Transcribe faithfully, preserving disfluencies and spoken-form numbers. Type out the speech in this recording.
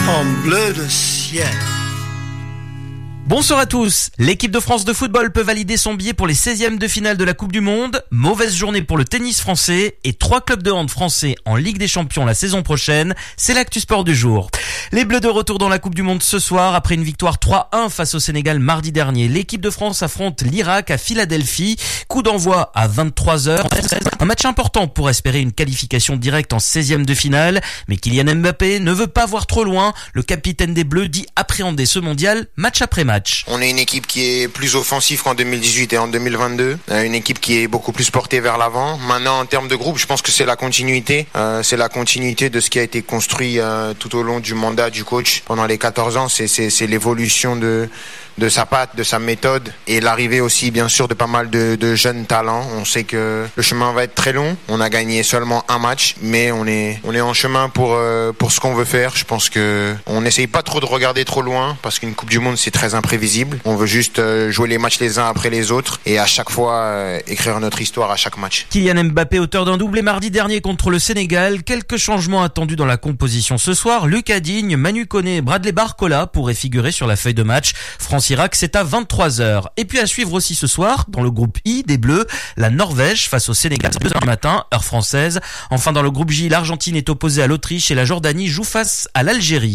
En bleu de ciel. Bonsoir à tous. L'équipe de France de football peut valider son billet pour les seizièmes de finale de la Coupe du Monde. Mauvaise journée pour le tennis français et trois clubs de hand français en Ligue des Champions la saison prochaine. C'est l'actu sport du jour. Les Bleus de retour dans la Coupe du Monde ce soir après une victoire trois un face au Sénégal mardi dernier. L'équipe de France affronte l'Irak à Philadelphie. Coup d'envoi à vingt-trois heures. Un match important pour espérer une qualification directe en seizièmes de finale. Mais Kylian Mbappé ne veut pas voir trop loin. Le capitaine des Bleus dit appréhender ce mondial match après match. On est une équipe qui est plus offensive qu'en deux mille dix-huit et en deux mille vingt-deux. Une équipe qui est beaucoup plus portée vers l'avant. Maintenant, en termes de groupe, je pense que c'est la continuité. Euh, c'est la continuité de ce qui a été construit euh, tout au long du mandat du coach pendant les quatorze ans. C'est, c'est, c'est l'évolution de, de sa patte, de sa méthode et l'arrivée aussi, bien sûr, de pas mal de, de jeunes talents. On sait que le chemin va être très long. On a gagné seulement un match, mais on est, on est en chemin pour, euh, pour ce qu'on veut faire. Je pense que on n'essaye pas trop de regarder trop loin parce qu'une Coupe du Monde, c'est très imprévisible. On veut juste jouer les matchs les uns après les autres et à chaque fois euh, écrire notre histoire à chaque match. Kylian Mbappé, auteur d'un doublé mardi dernier contre le Sénégal. Quelques changements attendus dans la composition ce soir. Lucas Digne, Manu Koné et Bradley Barcola pourraient figurer sur la feuille de match. France-Irak, c'est à vingt-trois heures. Et puis à suivre aussi ce soir, dans le groupe I des Bleus, la Norvège face au Sénégal, deux heures du matin, heure française. Enfin dans le groupe J, l'Argentine est opposée à l'Autriche et la Jordanie joue face à l'Algérie.